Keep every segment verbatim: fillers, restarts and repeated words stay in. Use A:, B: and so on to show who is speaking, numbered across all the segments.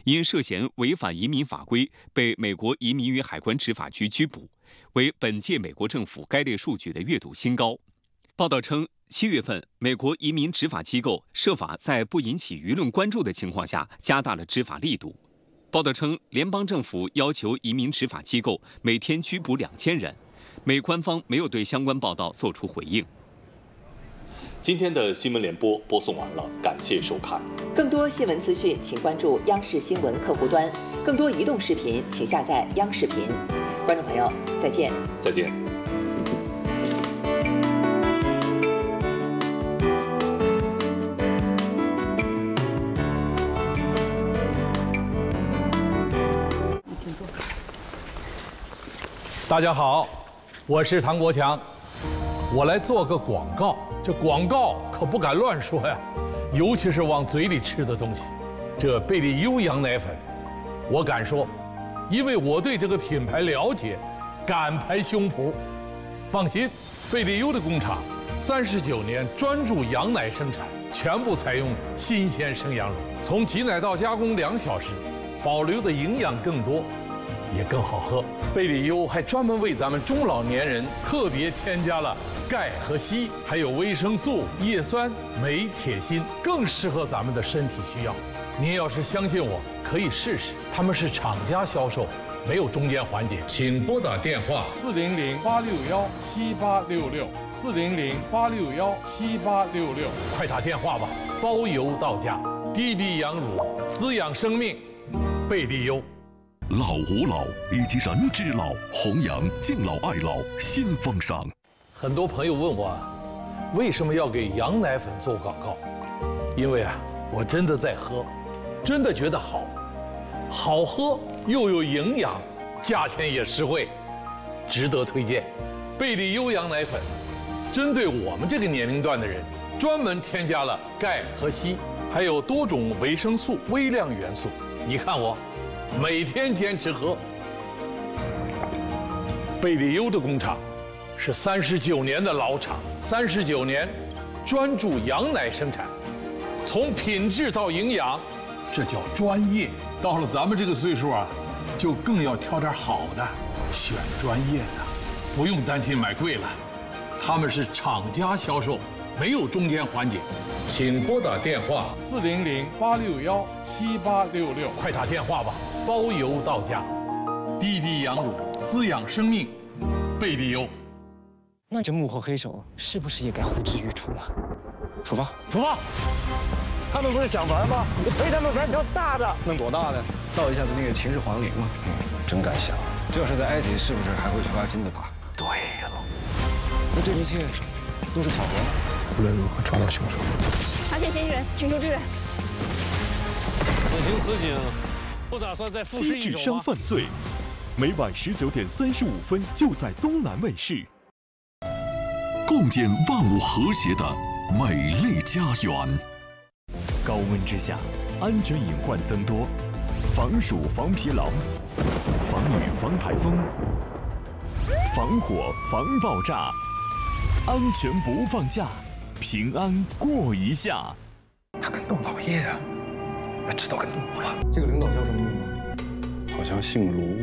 A: 因涉嫌违反移民法规，被美国移民与海关执法局拘捕，为本届美国政府该类数据的月度新高。报道称，七月份，美国移民执法机构设法在不引起舆论关注的情况下，加大了执法力度。报道称，联邦政府要求移民执法机构每天拘捕两千人，美官方没有对相关报道作出回应。
B: 今天的新闻联播播送完了，感谢收看。
C: 更多新闻资讯，请关注央视新闻客户端；更多移动视频，请下载央视频。观众朋友，再见。
B: 再见。
D: 大家好，我是唐国强，我来做个广告。这广告可不敢乱说呀，尤其是往嘴里吃的东西。这贝利优羊奶粉，我敢说，因为我对这个品牌了解，敢拍胸脯。放心，贝利优的工厂三十九年专注羊奶生产，全部采用新鲜生羊乳，从挤奶到加工两小时，保留的营养更多。也更好喝。贝利优还专门为咱们中老年人特别添加了钙和硒，还有维生素、叶酸、镁、铁、锌，更适合咱们的身体需要。您要是相信我，可以试试。他们是厂家销售，没有中间环节。请拨打电话四零零八六幺七八六六四零零八六幺七八六六，快打电话吧，包邮到家。滴滴羊乳，滋养生命，贝利优。
E: 老吾老以及人之老，弘扬敬老爱老新风尚。
D: 很多朋友问我，为什么要给羊奶粉做广告？因为啊，我真的在喝，真的觉得好，好喝又有营养，价钱也实惠，值得推荐。贝利优羊奶粉，针对我们这个年龄段的人，专门添加了钙和硒，还有多种维生素、微量元素。你看我。每天坚持喝。贝利优的工厂是三十九年的老厂，三十九年专注羊奶生产，从品质到营养，这叫专业。到了咱们这个岁数啊，就更要挑点好的，选专业的，不用担心买贵了。他们是厂家销售，没有中间环节。请拨打电话四零零八六幺七八六六，快打电话吧，包邮到家。滴滴羊乳，滋养生命，贝利优。
F: 那这幕后黑手是不是也该呼之欲出了？出发，
G: 出发！他们不是想玩吗？我陪他们玩条大的。
F: 弄多大的？盗一下子那个秦始皇陵吗？嗯，真敢想。这要是在埃及，是不是还会去挖金字塔？
G: 对了，
F: 那这一切都是巧合吗？
G: 无论如何抓到凶手。
H: 发现嫌疑人，请求支援。
G: 此情此景，不打算再复试一手吗？
E: 低智商犯罪，每晚十九点三十五分就在东南卫视。共建万物和谐的美丽家园。高温之下，安全隐患增多，防暑防疲劳，防雨防台风，防火防爆炸，安全不放假，平安过一夏。
F: 他跟窦老爷啊，那知道跟动我了。
I: 这个领导叫什么名字？
F: 好像姓卢。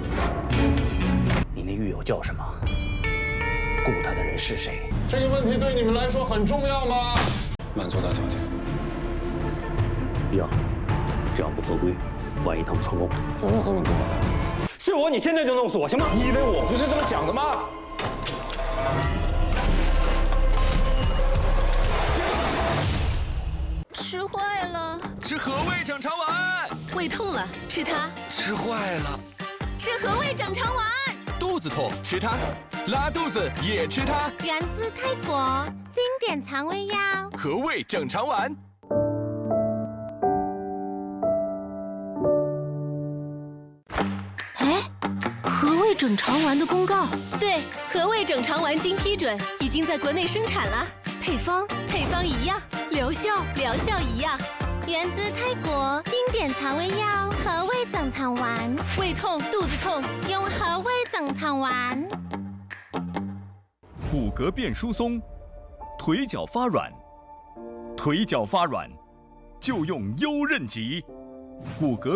I: 你那狱友叫什么？雇他的人是谁？
G: 这个问题对你们来说很重要吗？
F: 满足大条件。
I: 要，这样不合规，万一他们成功，
F: 我们何勇不管他？
G: 是我，你现在就弄死我行吗？你以为我不是这么想的吗？
H: 吃坏了，
J: 吃和味整肠丸。
H: 胃痛了，吃它。
J: 吃坏了，
H: 吃和味整肠丸。
J: 肚子痛，吃它。拉肚子也吃它。
H: 源自泰国经典肠胃药，
J: 和味整肠丸。
H: 哎，和味整肠丸的公告。对，和味整肠丸经批准，已经在国内生产了。配方配方一样，疗效疗效一样。源自泰国经典肠胃药和味整肠丸，胃痛肚子痛用和味整肠丸。
E: 骨骼变疏松，腿脚发软，腿脚发软就用优韧极，骨骼。